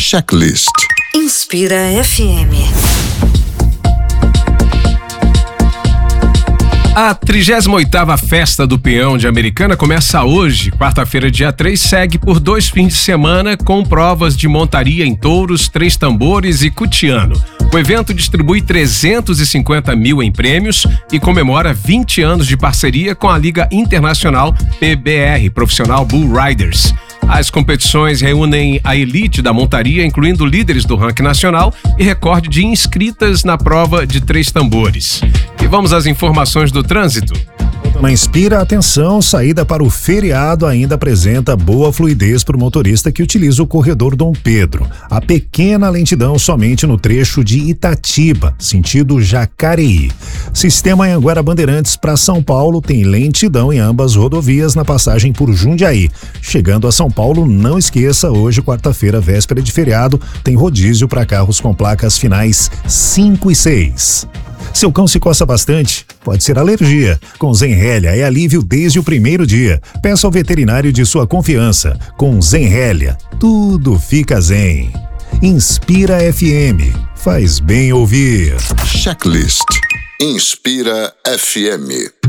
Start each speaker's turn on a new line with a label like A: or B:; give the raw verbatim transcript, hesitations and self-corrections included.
A: Checklist.
B: Inspira F M.
C: A trigésima oitava Festa do Peão de Americana começa hoje, quarta-feira, dia três, segue por dois fins de semana com provas de montaria em touros, três tambores e cutiano. O evento distribui trezentos e cinquenta mil em prêmios e comemora vinte anos de parceria com a Liga Internacional P B R, Profissional Bull Riders. As competições reúnem a elite da montaria, incluindo líderes do ranking nacional e recorde de inscritas na prova de três tambores. E vamos às informações do trânsito.
D: Na Inspira, atenção, saída para o feriado ainda apresenta boa fluidez para o motorista que utiliza o corredor Dom Pedro. A pequena lentidão somente no trecho de Itatiba, sentido Jacareí. Sistema Anhanguera Bandeirantes para São Paulo tem lentidão em ambas rodovias na passagem por Jundiaí. Chegando a São Paulo, não esqueça, hoje, quarta-feira, véspera de feriado, tem rodízio para carros com placas finais cinco e seis. Seu cão se coça bastante? Pode ser alergia. Com Zenrelia é alívio desde o primeiro dia. Peça ao veterinário de sua confiança. Com Zenrelia, tudo fica zen. Inspira F M. Faz bem ouvir.
A: Checklist. Inspira F M.